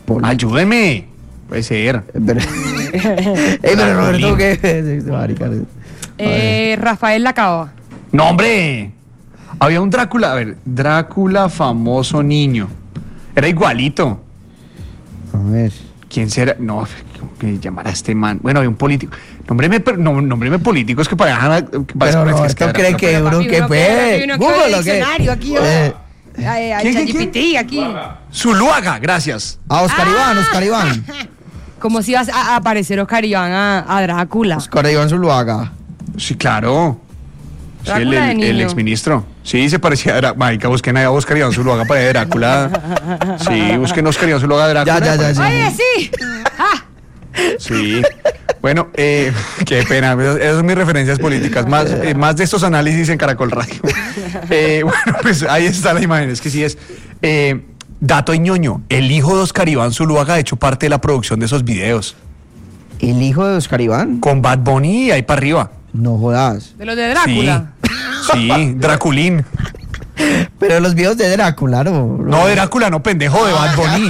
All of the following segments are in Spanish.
Ayúdeme. Puede ser. Pero Roberto, ¿qué? Rafael Lacaba. No, hombre. Había un Drácula, a ver, Drácula famoso niño. Era igualito. A ver. ¿Quién será? No, ¿cómo que llamar a este man? Bueno, había un político. Nómbreme políticos que para... Pero Roberto cree que uno que puede. Google, ¿o qué? Aquí, ChatGPT, aquí. Zuluaga, gracias. A Oscar Iván. Como si ibas a aparecer Oscar Iván a Drácula. Oscar Iván Zuluaga. Sí, claro. Sí, Drácula el exministro. Sí, se parecía a Drácula. Marica, busquen a Oscar Iván Zuluaga para Drácula. Sí, busquen Oscar Iván Zuluaga de Drácula. Ya. Oye, sí. Sí. Bueno, qué pena. Esas son mis referencias políticas. Más de estos análisis en Caracol Radio. Bueno, pues ahí está la imagen. Es que sí es. Dato ñoño. El hijo de Oscar Iván Zuluaga ha hecho parte de la producción de esos videos. ¿El hijo de Oscar Iván? Con Bad Bunny ahí para arriba. No jodas. De los de Drácula. Sí, Draculín. Pero los videos de Drácula, ¿no? No, de Drácula, no, pendejo, de Bad Bunny.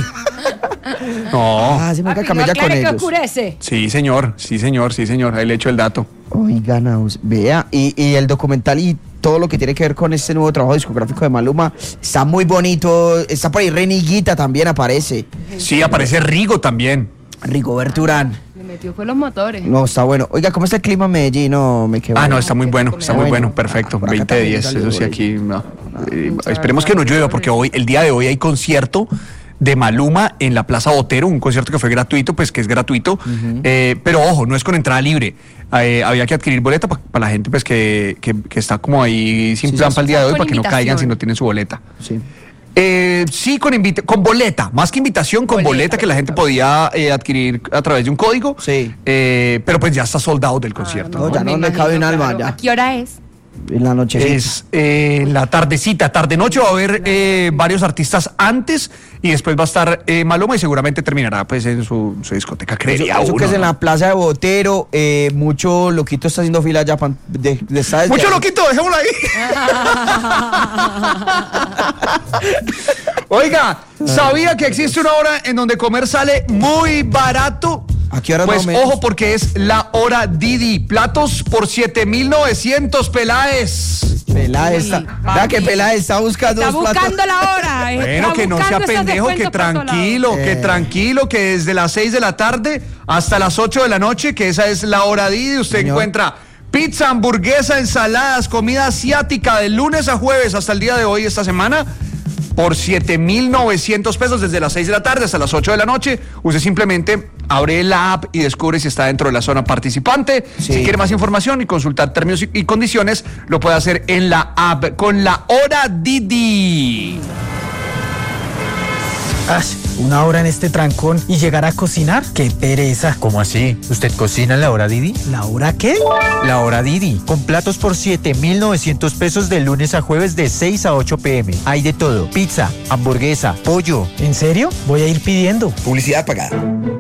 No. Se me No camella con aclare que ellos. oscurece. Sí, señor. Ahí le echo el dato. Oigan, vea, y el documental y todo lo que tiene que ver con este nuevo trabajo discográfico de Maluma está muy bonito. Está por ahí Reniguita también aparece. Sí, aparece Rigo también. Rigoberto Urán. Le metió fue los motores. No, está bueno. Oiga, ¿cómo está el clima en Medellín? No, me quedo. No, está muy bueno, perfecto. Por acá 20 de también 10, salió eso sí, ahí. aquí no. Esperemos que no llueva, porque el día de hoy hay concierto de Maluma en la Plaza Botero, un concierto que fue gratuito, pues que es gratuito, pero ojo, no es con entrada libre. Había que adquirir boleta para la gente pues que está como ahí sin plan para el día de hoy, para que no caigan si no tienen su boleta. Sí. Sí, con boleta, más que invitación, con boleta que la gente podía adquirir a través de un código. Sí. Pero pues ya está soldado del concierto. No, ya no me cabe un alma, ya. ¿A qué hora es? En la noche. Es la tardecita, tarde-noche, va a haber varios artistas antes y después va a estar Maluma y seguramente terminará pues en su discoteca, creería Eso uno, que es en ¿no? la Plaza de Botero, mucho loquito está haciendo fila ya Mucho loquito, dejémoslo ahí. Oiga, ¿sabía que existe una hora en donde comer sale muy barato? ¿A qué hora Pues más o menos? ojo, porque es la hora Didi. Platos por 7,900, Peláez. Peláez vea que Peláez está buscando Está dos platos. buscando la hora. Bueno, que no sea pendejo, que tranquilo, que desde las 6 de la tarde hasta las 8 de la noche, que esa es la hora Didi, usted Señor. encuentra pizza, hamburguesa, ensaladas, comida asiática de lunes a jueves hasta el día de hoy, esta semana, por 7,900 pesos desde las 6 de la tarde hasta las 8 de la noche. Usted simplemente abre la app y descubre si está dentro de la zona participante. Sí. Si quiere más información y consultar términos y condiciones, lo puede hacer en la app con la hora Didi. Una hora en este trancón y llegar a cocinar, qué pereza. ¿Cómo así? ¿Usted cocina en la hora Didi? ¿La hora qué? La hora Didi, con platos por 7,900 pesos de lunes a jueves de 6 a 8 p.m. Hay de todo, pizza, hamburguesa, pollo. ¿En serio? Voy a ir pidiendo. Publicidad pagada.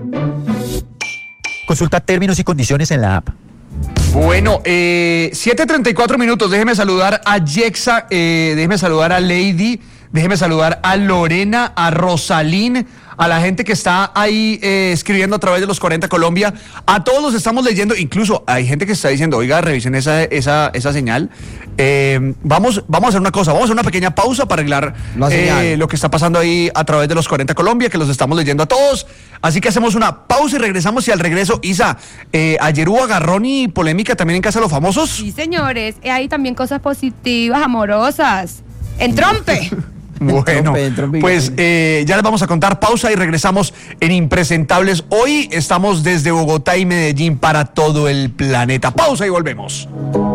Consulta términos y condiciones en la app. Bueno, 7:34 minutos. Déjeme saludar a Yexa, déjeme saludar a Lady, déjeme saludar a Lorena, a Rosalín, a la gente que está ahí escribiendo a través de los 40 Colombia. A todos los estamos leyendo, incluso hay gente que está diciendo, oiga, revisen esa señal. Vamos a hacer una cosa, vamos a hacer una pequeña pausa para arreglar lo que está pasando ahí a través de los 40 Colombia, que los estamos leyendo a todos. Así que hacemos una pausa y regresamos. Y al regreso, Isa, ayer hubo agarrón y polémica también en Casa de los Famosos. Sí, señores. Hay también cosas positivas, amorosas. ¡En trompe! Bueno, Trompe. pues ya les vamos a contar. Pausa y regresamos en Impresentables. Hoy estamos desde Bogotá y Medellín para todo el planeta. Pausa y volvemos.